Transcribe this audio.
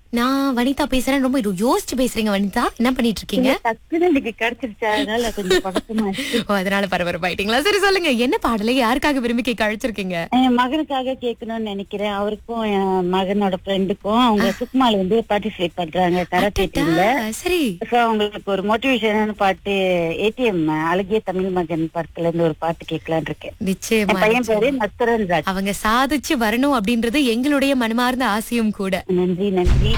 நான் வனிதா பேசுறேன். ரொம்ப யோசிச்சு பேசுறீங்க வனிதா. என்ன பண்ணிட்டு இருக்கீங்க? டக்குன்னு எனக்கு கிடைச்சிருச்சு, அதனால கொஞ்சம் பதட்டமா இருக்கு. ஓ, அதனால பரபரப்பாயிட்டீங்களா? சரி சொல்லுங்க. என்ன பாடலை யாருக்காக விரும்பி கேட்க அழைச்சிருக்கீங்க? என் மகனுக்காக கேட்கணும்னு நினைக்கிறேன். அவருக்கும் என் மகனோட ஃப்ரெண்டுக்கும் அவங்க சுக்மால வந்து பார்ட்டிசிபேட் பண்றாங்க கராத்தே அடடா, டீம்ல. சரி. சோ அவங்களுக்கு ஒரு மோட்டிவேஷனான பாட்டு ஏடிஎம் அழகிய தமிழ் மகன் படத்துல இருந்து ஒரு பாட்டு கேட்கலான்னு இருக்கேன். நிச்சயமா, என் பையன் நிச்சயமா. பேரு நஸ்தரன் ராஜ். அவங்க சாதிச்சு வரணும் அப்படின்றது எங்களுடைய மனமார்ந்த ஆசையும் கூட. நன்றி நன்றி.